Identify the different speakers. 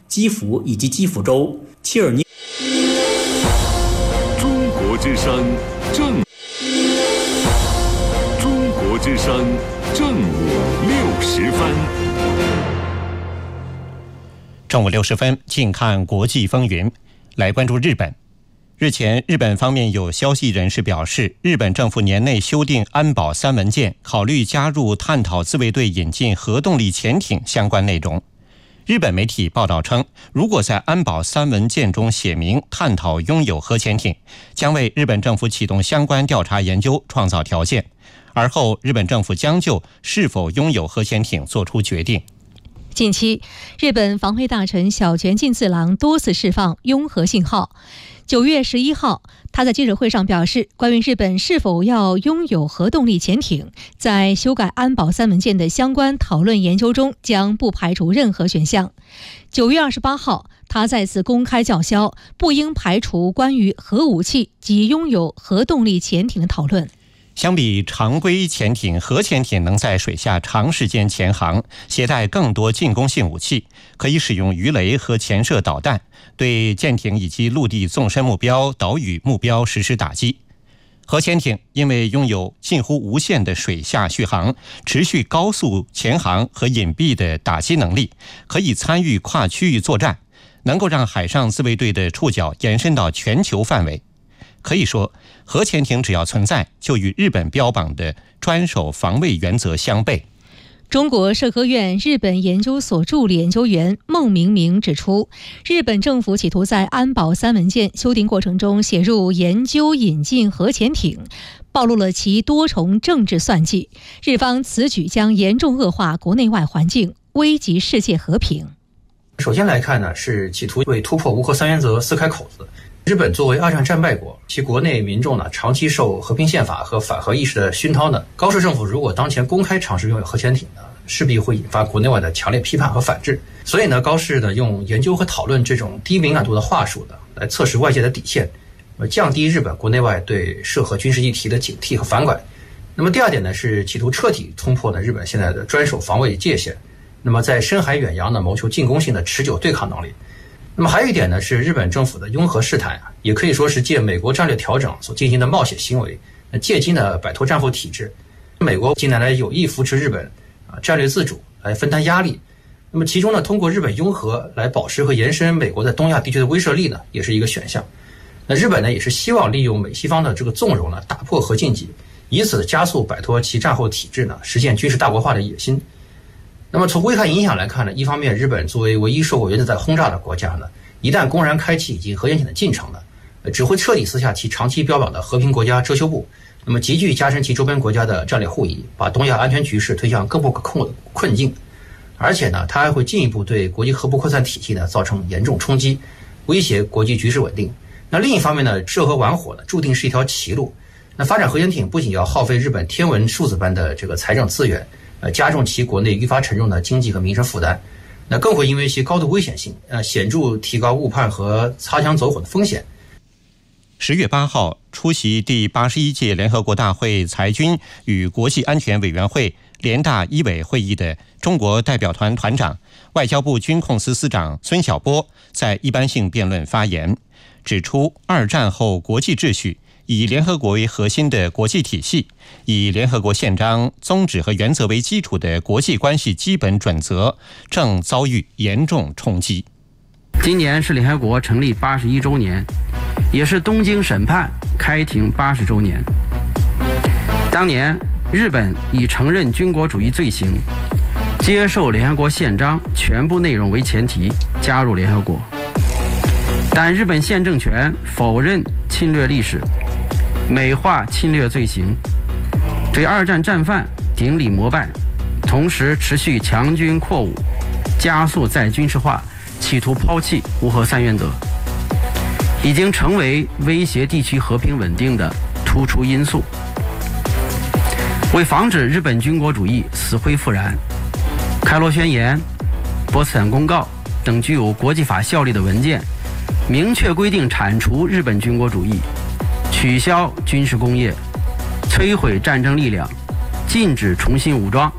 Speaker 1: 基辅以及基辅州、切尔尼。
Speaker 2: 中国之声正午60分。
Speaker 3: 正午60分，近看国际风云，来关注日本。日前，日本方面有消息人士表示，日本政府年内修订安保3文件，考虑加入探讨自卫队引进核动力潜艇相关内容。日本媒体报道称，如果在安保3文件中写明探讨拥有核潜艇，将为日本政府启动相关调查研究创造条件，而后日本政府将就是否拥有核潜艇做出决定。
Speaker 4: 近期，日本防卫大臣小泉进次郎多次释放拥核信号。9月11号，他在记者会上表示，关于日本是否要拥有核动力潜艇，在修改安保3文件的相关讨论研究中，将不排除任何选项。9月28号，他再次公开叫嚣，不应排除关于核武器及拥有核动力潜艇的讨论。
Speaker 3: 相比常规潜艇，核潜艇能在水下长时间潜航，携带更多进攻性武器，可以使用鱼雷和潜射导弹，对舰艇以及陆地纵深目标、岛屿目标实施打击。核潜艇因为拥有近乎无限的水下续航、持续高速潜航和隐蔽的打击能力，可以参与跨区域作战，能够让海上自卫队的触角延伸到全球范围。可以说，核潜艇只要存在，就与日本标榜的专守防卫原则相悖。
Speaker 4: 中国社科院日本研究所助理研究员孟明明指出，日本政府企图在安保3文件修订过程中写入研究引进核潜艇，暴露了其多重政治算计。日方此举将严重恶化国内外环境，危及世界和平。
Speaker 5: 首先来看呢，是企图为突破无核3原则撕开口子。日本作为2战战败国，其国内民众呢长期受和平宪法和反核意识的熏陶呢，高市政府如果当前公开尝试拥有核潜艇呢，势必会引发国内外的强烈批判和反制。所以呢，高市呢用研究和讨论这种低敏感度的话术呢，来测试外界的底线，降低日本国内外对涉核军事议题的警惕和反感。那么第二点呢，是企图彻底冲破呢日本现在的专守防卫界限，那么在深海远洋呢谋求进攻性的持久对抗能力。那么还有一点呢，是日本政府的拥核试探也可以说是借美国战略调整所进行的冒险行为，借机呢摆脱战后体制。美国近年来有意扶持日本战略自主来分担压力，那么其中呢，通过日本拥核来保持和延伸美国在东亚地区的威慑力呢，也是一个选项。那日本呢，也是希望利用美西方的这个纵容呢，打破核禁忌，以此加速摆脱其战后体制呢，实现军事大国化的野心。那么从危害影响来看呢，一方面日本作为唯一受过原子弹轰炸的国家呢，一旦公然开启以及核潜艇的进程呢，只会彻底撕下其长期标榜的和平国家遮羞布，那么急剧加深其周边国家的战略互疑，把东亚安全局势推向更不可控的困境。而且呢，它还会进一步对国际核不扩散体系呢造成严重冲击，威胁国际局势稳定。那另一方面呢，涉核玩火呢，注定是一条歧路。那发展核潜艇不仅要耗费日本天文数字般的这个财政资源，加重其国内愈发沉重的经济和民生负担，那更会因为其高度危险性，显著提高误判和擦枪走火的风险。
Speaker 3: 10月8号，出席第81届联合国大会裁军与国际安全委员会联大一委会议的中国代表团团长、外交部军控司司长孙晓波在一般性辩论发言，指出2战后国际秩序，以联合国为核心的国际体系，以联合国宪章宗旨和原则为基础的国际关系基本准则正遭遇严重冲击。
Speaker 6: 今年是联合国成立81周年，也是东京审判开庭80周年。当年日本以承认军国主义罪行，接受联合国宪章全部内容为前提加入联合国，但日本现政权否认侵略历史，美化侵略罪行，对2战战犯顶礼膜拜，同时持续强军扩武，加速再军事化，企图抛弃无核3原则，已经成为威胁地区和平稳定的突出因素。为防止日本军国主义死灰复燃，开罗宣言、波茨坦公告等具有国际法效力的文件明确规定铲除日本军国主义，取消军事工业，摧毁战争力量，禁止重新武装。